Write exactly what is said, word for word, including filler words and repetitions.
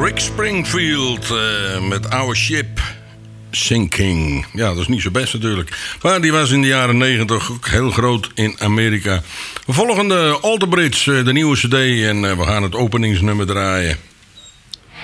Rick Springfield uh, met Our Ship Sinking. Ja, dat is niet zo best natuurlijk. Maar die was in de jaren negentig ook heel groot in Amerika. We volgen de Alter Bridge, de nieuwe cd. En uh, we gaan het openingsnummer draaien.